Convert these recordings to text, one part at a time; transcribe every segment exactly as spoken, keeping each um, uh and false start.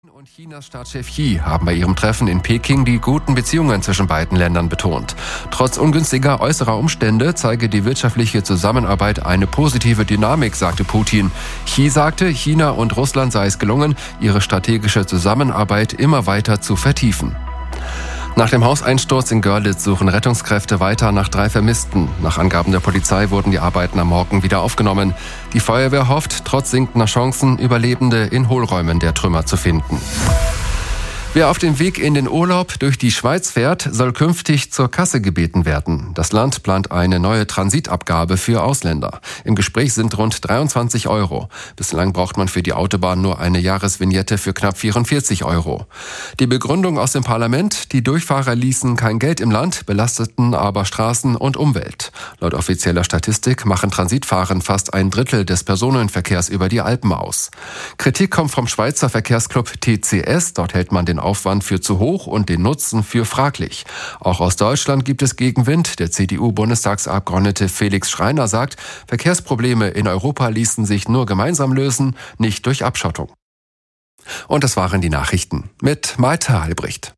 Und Chinas Staatschef Xi haben bei ihrem Treffen in Peking die guten Beziehungen zwischen beiden Ländern betont. Trotz ungünstiger äußerer Umstände zeige die wirtschaftliche Zusammenarbeit eine positive Dynamik, sagte Putin. Xi sagte, China und Russland sei es gelungen, ihre strategische Zusammenarbeit immer weiter zu vertiefen. Nach dem Hauseinsturz in Görlitz suchen Rettungskräfte weiter nach drei Vermissten. Nach Angaben der Polizei wurden die Arbeiten am Morgen wieder aufgenommen. Die Feuerwehr hofft, trotz sinkender Chancen, Überlebende in Hohlräumen der Trümmer zu finden. Wer auf dem Weg in den Urlaub durch die Schweiz fährt, soll künftig zur Kasse gebeten werden. Das Land plant eine neue Transitabgabe für Ausländer. Im Gespräch sind rund dreiundzwanzig Euro. Bislang braucht man für die Autobahn nur eine Jahresvignette für knapp vierundvierzig Euro. Die Begründung aus dem Parlament: Die Durchfahrer ließen kein Geld im Land, belasteten aber Straßen und Umwelt. Laut offizieller Statistik machen Transitfahren fast ein Drittel des Personenverkehrs über die Alpen aus. Kritik kommt vom Schweizer Verkehrsclub T C S. Dort hält man den Aufwand für zu hoch und den Nutzen für fraglich. Auch aus Deutschland gibt es Gegenwind. Der C D U-Bundestagsabgeordnete Felix Schreiner sagt, Verkehrsprobleme in Europa ließen sich nur gemeinsam lösen, nicht durch Abschottung. Und das waren die Nachrichten mit Maita Albrecht.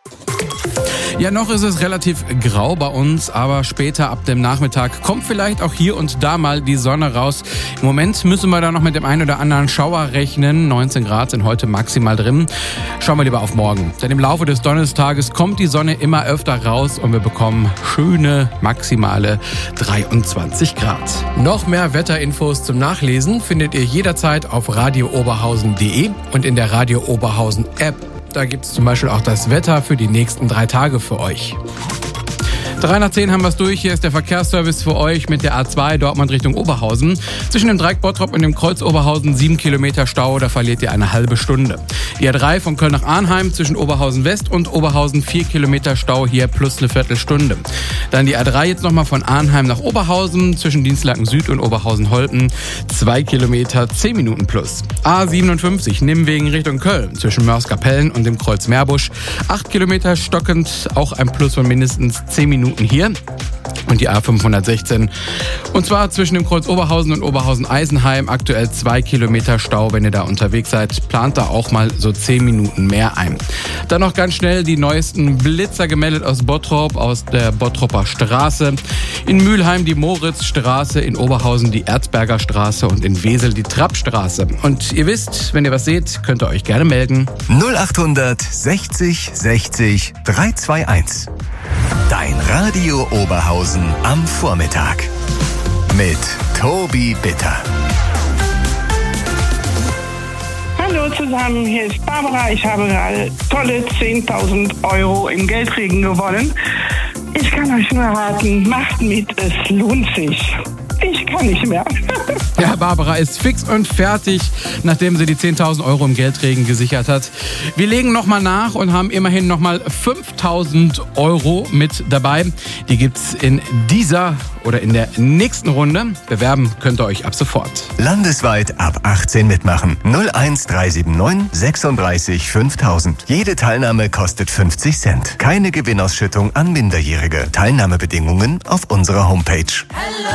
Ja, noch ist es relativ grau bei uns, aber später ab dem Nachmittag kommt vielleicht auch hier und da mal die Sonne raus. Im Moment müssen wir da noch mit dem einen oder anderen Schauer rechnen. neunzehn Grad sind heute maximal drin. Schauen wir lieber auf morgen. Denn im Laufe des Donnerstages kommt die Sonne immer öfter raus und wir bekommen schöne maximale dreiundzwanzig Grad. Noch mehr Wetterinfos zum Nachlesen findet ihr jederzeit auf radio oberhausen punkt de und in der Radio Oberhausen App. Da gibt es zum Beispiel auch das Wetter für die nächsten drei Tage für euch. drei nach zehn haben wir es durch. Hier ist der Verkehrsservice für euch mit der A zwei Dortmund Richtung Oberhausen. Zwischen dem Dreieck Bottrop und dem Kreuz Oberhausen sieben Kilometer Stau, da verliert ihr eine halbe Stunde. Die A drei von Köln nach Arnheim zwischen Oberhausen West und Oberhausen vier Kilometer Stau, hier plus eine Viertelstunde. Dann die A drei jetzt nochmal von Arnheim nach Oberhausen zwischen Dienstlaken Süd und Oberhausen-Holten zwei Kilometer, zehn Minuten plus. A siebenundfünfzig Nimwegen Richtung Köln zwischen Mörskapellen und dem Kreuz Meerbusch acht Kilometer stockend, auch ein Plus von mindestens zehn Minuten hier. Und die A fünfhundertsechzehn. Und zwar zwischen dem Kreuz Oberhausen und Oberhausen-Eisenheim aktuell zwei Kilometer Stau. Wenn ihr da unterwegs seid, plant da auch mal so zehn Minuten mehr ein. Dann noch ganz schnell die neuesten Blitzer gemeldet aus Bottrop, aus der Bottroper Straße. In Mülheim die Moritzstraße, in Oberhausen die Erzberger Straße und in Wesel die Trappstraße. Und ihr wisst, wenn ihr was seht, könnt ihr euch gerne melden. null achthundert sechzig sechzig dreihunderteinundzwanzig. Dein Radio Oberhausen am Vormittag mit Tobi Bitter. Hallo zusammen, hier ist Barbara. Ich habe gerade tolle zehntausend Euro im Geldregen gewonnen. Ich kann euch nur raten, macht mit, es lohnt sich. Ich kann nicht mehr. Ja, Barbara ist fix und fertig, nachdem sie die zehntausend Euro im Geldregen gesichert hat. Wir legen nochmal nach und haben immerhin nochmal fünftausend Euro mit dabei. Die gibt's in dieser oder in der nächsten Runde. Bewerben könnt ihr euch ab sofort. Landesweit ab achtzehn mitmachen. null eins drei sieben neun sechsunddreißig fünftausend. Jede Teilnahme kostet fünfzig Cent. Keine Gewinnausschüttung an Minderjährige. Teilnahmebedingungen auf unserer Homepage. Hello.